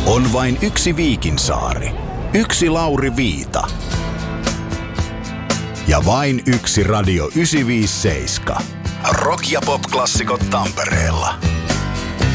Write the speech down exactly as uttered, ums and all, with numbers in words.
On vain yksi Viikinsaari. Yksi Lauri Viita. Ja vain yksi Radio yhdeksänsataaviisikymmentäseitsemän. Rock- ja pop-klassikot Tampereella.